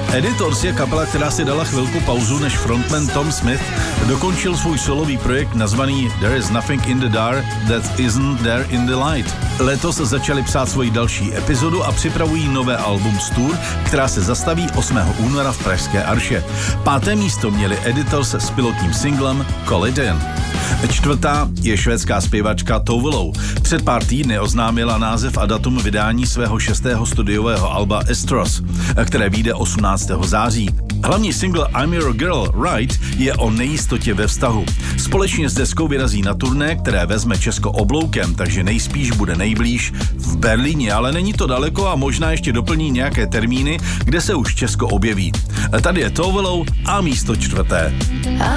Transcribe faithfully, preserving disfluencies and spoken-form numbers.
Editors je kapela, která si dala chvilku pauzu, než frontman Tom Smith dokončil svůj solový projekt nazvaný There is nothing in the dark that isn't there in the light. Letos začali psát svoji další epizodu a připravují nové album z tour, která se zastaví osmého února v pražské Arše. Páté místo měli Editors s pilotním singlem Call It In. Čtvrtá je švédská zpěvačka Tove Lo. Před pár týdny oznámila název a datum vydání svého šestého studiového alba Estros, které vyjde osmnáctého září. Hlavní single I'm Your Girl, Right je o nejistotě ve vztahu. Společně s deskou vyrazí na turné, které vezme Česko obloukem, takže nejspíš bude nejblíž v Berlíně, ale není to daleko a možná ještě doplní nějaké termíny, kde se už Česko objeví. Tady je Tove Lo a místo čtvrté.